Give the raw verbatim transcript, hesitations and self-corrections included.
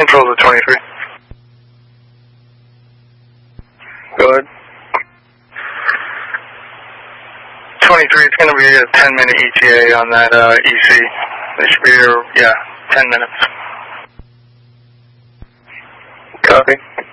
Control to twenty-three. Go ahead. twenty-three, it's going to be a ten minute E T A on that uh, E C. It should be here, yeah, ten minutes. Copy.